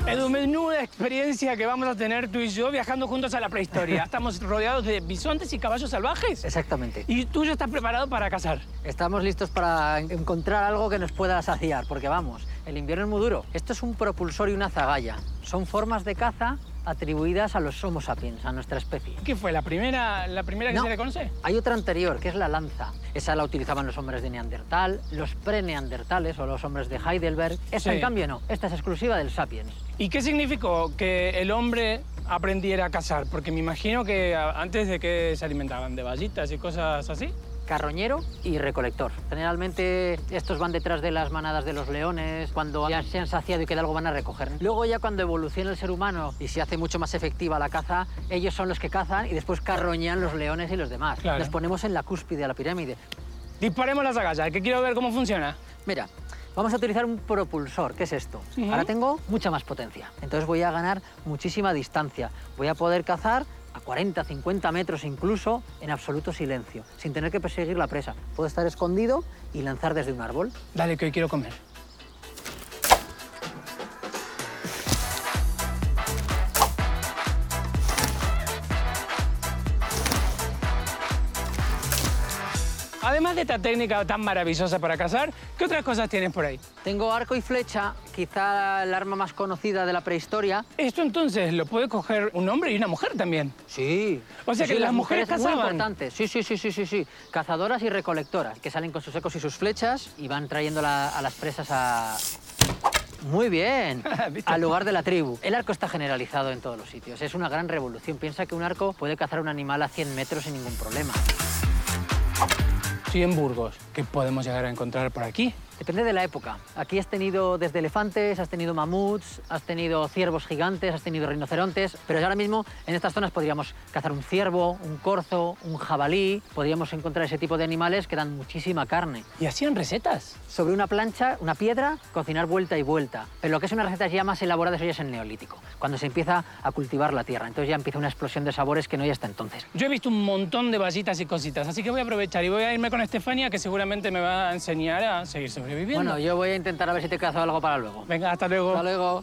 Edu, menuda experiencia que vamos a tener tú y yo viajando juntos a la prehistoria. Estamos rodeados de bisontes y caballos salvajes. Exactamente. Y tú ya estás preparado para cazar. Estamos listos para encontrar algo que nos pueda saciar, porque vamos, el invierno es muy duro. Esto es un propulsor y una zagalla. Son formas de caza atribuidas a los Homo sapiens, a nuestra especie. ¿Qué fue, la primera que No, se le conoce? hay otra anterior, que es la lanza. Esa la utilizaban los hombres de Neandertal, los pre-neandertales o los hombres de Heidelberg. Esta, Sí. en cambio, no. Esta es exclusiva del sapiens. ¿Y qué significó que el hombre aprendiera a cazar? Porque me imagino que antes de que se alimentaban de bayitas y cosas así. Carroñero y recolector. Generalmente estos van detrás de las manadas de los leones, cuando ya se han saciado y queda algo van a recoger. Luego ya cuando evoluciona el ser humano y se hace mucho más efectiva la caza, ellos son los que cazan y después carroñan los leones y los demás. Claro. Nos ponemos en la cúspide de la pirámide. Disparemos las agallas, que quiero ver cómo funciona. Mira, vamos a utilizar un propulsor. ¿Qué es esto? Ujú. Ahora tengo mucha más potencia. Entonces voy a ganar muchísima distancia. Voy a poder cazar a 40, 50 metros incluso, en absoluto silencio, sin tener que perseguir la presa. Puedo estar escondido y lanzar desde un árbol. Dale, que hoy quiero comer. Además de esta técnica tan maravillosa para cazar, ¿qué otras cosas tienes por ahí? Tengo arco y flecha, quizá el arma más conocida de la prehistoria. Esto entonces lo puede coger un hombre y una mujer también. Sí. O sea Sí, que las mujeres Muy cazaban. importante. Sí. Cazadoras y recolectoras, que salen con sus ecos y sus flechas y van trayendo a las presas a... Muy bien, ¿Viste? al lugar de la tribu. El arco está generalizado en todos los sitios. Es una gran revolución. Piensa que un arco puede cazar un animal a 100 metros sin ningún problema. Sí, en Burgos. ¿Qué podemos llegar a encontrar por aquí? Depende de la época. Aquí has tenido desde elefantes, has tenido mamuts, has tenido ciervos gigantes, has tenido rinocerontes, pero ahora mismo en estas zonas podríamos cazar un ciervo, un corzo, un jabalí. Podríamos encontrar ese tipo de animales que dan muchísima carne. ¿Y hacían recetas? Sobre una plancha, una piedra, cocinar vuelta y vuelta. Pero lo que es una receta ya más elaborada, eso ya es el neolítico, cuando se empieza a cultivar la tierra. Entonces ya empieza una explosión de sabores que no hay hasta entonces. Yo he visto un montón de vallitas y cositas, así que voy a aprovechar y voy a irme con Estefania, que seguramente me va a enseñar a seguir sobreviviendo. Bueno, yo voy a intentar a ver si te cazo algo para luego. Venga, hasta luego. Hasta luego.